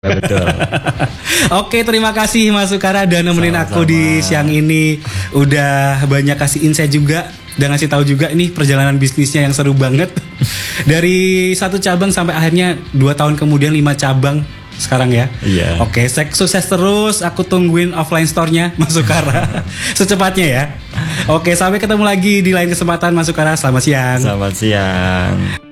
Betul. Oke, terima kasih Mas Sukara udah nemenin aku di siang ini. Udah banyak kasih insight juga dan ngasih tahu juga nih perjalanan bisnisnya yang seru banget. Dari 1 cabang sampai akhirnya 2 tahun kemudian 5 cabang sekarang ya. Iya. Oke, sukses terus. Aku tungguin offline store-nya Mas Sukara secepatnya ya. Oke, sampai ketemu lagi di lain kesempatan Mas Sukara. Selamat siang. Selamat siang.